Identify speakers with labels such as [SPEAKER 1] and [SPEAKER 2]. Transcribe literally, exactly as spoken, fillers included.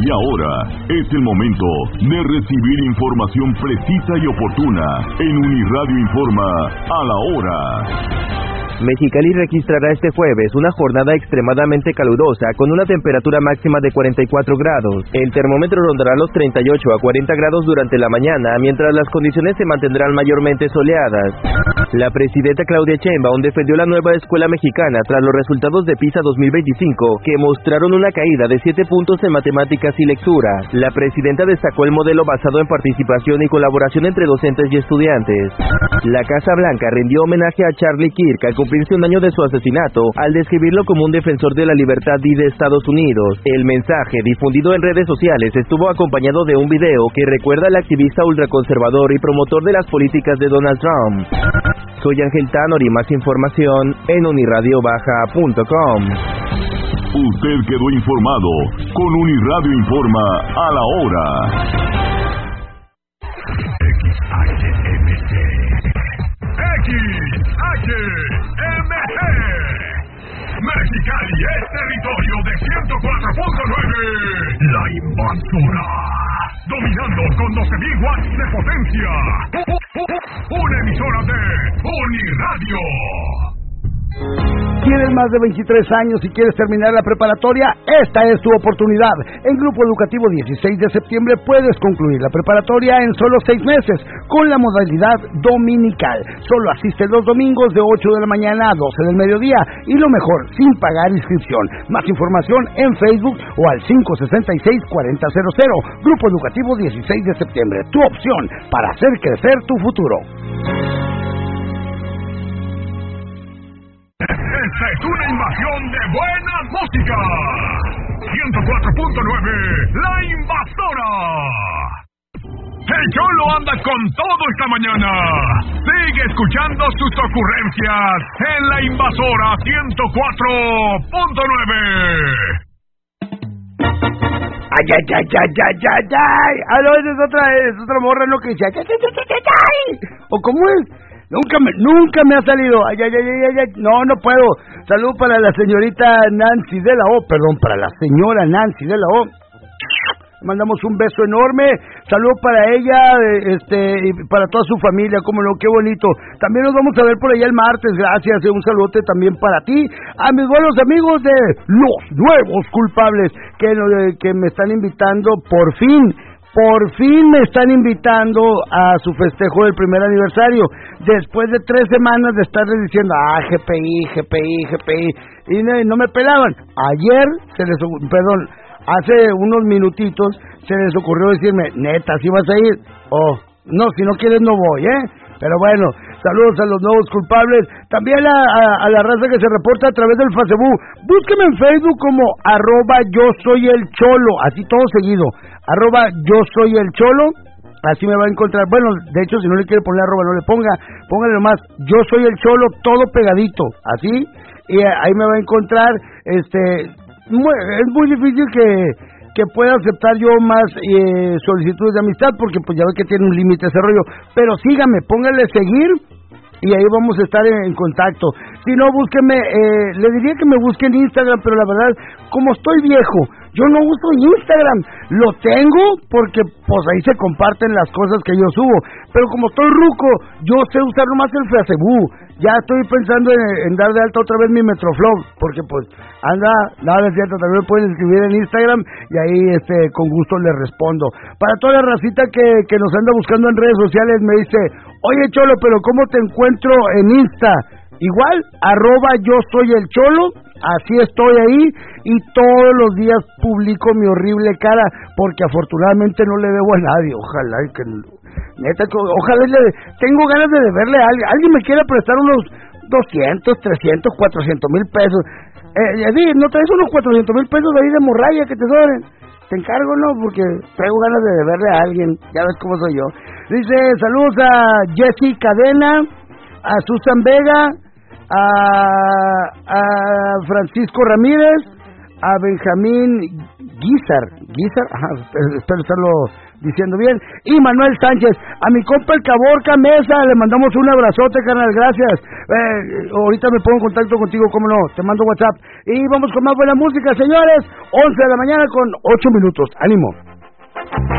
[SPEAKER 1] Y ahora es el momento de recibir información precisa y oportuna en Uniradio Informa a la hora.
[SPEAKER 2] Mexicali registrará este jueves una jornada extremadamente calurosa con una temperatura máxima de cuarenta y cuatro grados. El termómetro rondará los treinta y ocho a cuarenta grados durante la mañana, mientras las condiciones se mantendrán mayormente soleadas. La presidenta Claudia Sheinbaum defendió la nueva escuela mexicana tras los resultados de PISA dos mil veinticinco, que mostraron una caída de siete puntos en matemáticas y lectura. La presidenta destacó el modelo basado en participación y colaboración entre docentes y estudiantes. La Casa Blanca rindió homenaje a Charlie Kirk al cumplirse un año de su asesinato, al describirlo como un defensor de la libertad y de Estados Unidos. El mensaje, difundido en redes sociales, estuvo acompañado de un video que recuerda al activista ultraconservador y promotor de las políticas de Donald Trump. Soy Ángel Tanori, más información en uniradio baja punto com.
[SPEAKER 1] Usted quedó informado con Uniradio Informa a la hora.
[SPEAKER 3] X H M G X H M G Mexicali es territorio de ciento cuatro punto nueve. La Invasora, dominando con doce mil watts de potencia. Una emisora de Uniradio.
[SPEAKER 4] ¿Tienes más de veintitrés años y quieres terminar la preparatoria? Esta es tu oportunidad. En Grupo Educativo dieciséis de septiembre puedes concluir la preparatoria en solo seis meses con la modalidad dominical. Solo asiste los domingos de ocho de la mañana a doce del mediodía y lo mejor, sin pagar inscripción. Más información en Facebook o al cinco seis seis, cuatro cero cero. Grupo Educativo dieciséis de septiembre, tu opción para hacer crecer tu futuro.
[SPEAKER 3] Esta es una invasión de buena música. ciento cuatro punto nueve, La Invasora. El Cholo anda con todo esta mañana. Sigue escuchando sus ocurrencias en La Invasora ciento cuatro punto nueve.
[SPEAKER 4] Ay, ay, ay, ay, ay, ay, ay. Ah, no, esa es otra, es otra morra, ¿no? Que dice, ay, ay, ay, ay, ay, ay. ¿O cómo es? Nunca me, nunca me ha salido. Ay, ay, ay, ay, ay. No, no puedo. Salud para la señorita Nancy de la O. Perdón, para la señora Nancy de la O. Mandamos un beso enorme. Salud para ella, este, y para toda su familia. Cómo no, qué bonito. También nos vamos a ver por allá el martes. Gracias. Un saludote también para ti. A mis buenos amigos de Los Nuevos Culpables, que, que me están invitando por fin. Por fin me están invitando a su festejo del primer aniversario, después de tres semanas de estarles diciendo, ah, G P I, G P I, G P I, y no, y no me pelaban. Ayer, se les, perdón, hace unos minutitos, se les ocurrió decirme, neta, ¿sí vas a ir? Oh, no, si no quieres no voy, ¿eh? Pero bueno, saludos a los nuevos culpables. También a, a, a la raza que se reporta a través del Facebook. Búsqueme en Facebook como arroba yo soy el cholo, así todo seguido. Arroba yo soy el cholo, así me va a encontrar. Bueno, de hecho, si no le quiere poner arroba, no le ponga. Póngale nomás, yo soy el cholo, todo pegadito, así. Y ahí me va a encontrar. Este, muy, es muy difícil que... que pueda aceptar yo más eh, solicitudes de amistad, porque pues ya ve que tiene un límite ese rollo, pero sígame, póngale seguir y ahí vamos a estar en, en contacto. Si no, búsqueme, eh, le diría que me busque en Instagram, pero la verdad, como estoy viejo, yo no uso Instagram, lo tengo porque pues ahí se comparten las cosas que yo subo, pero como estoy ruco, yo sé usar nomás el Facebook. Ya estoy pensando en, en dar de alta otra vez mi Metroflog, porque pues anda, nada es cierto, también me pueden escribir en Instagram y ahí este con gusto les respondo. Para toda la racita que, que nos anda buscando en redes sociales me dice, oye Cholo, pero ¿cómo te encuentro en Insta? Igual, arroba yo soy el Cholo, así estoy ahí y todos los días publico mi horrible cara, porque afortunadamente no le debo a nadie, ojalá y que... Neta, ojalá le... Tengo ganas de deberle a alguien. Alguien me quiera prestar unos doscientos, trescientos, cuatrocientos mil pesos. Eh, eh, ¿no traes unos cuatrocientos mil pesos ahí de morralla que te sobren? Te encargo, ¿no? Porque traigo ganas de deberle a alguien. Ya ves cómo soy yo. Dice, saludos a Jessy Cadena, a Susan Vega, a, a Francisco Ramírez, a Benjamín Guizar, Guizar, ajá, espero estarlo diciendo bien, y Manuel Sánchez, a mi compa el Caborca Mesa, le mandamos un abrazote, carnal, gracias. Eh, ahorita me pongo en contacto contigo, cómo no, te mando WhatsApp, y vamos con más buena música, señores, once de la mañana con ocho minutos, ánimo.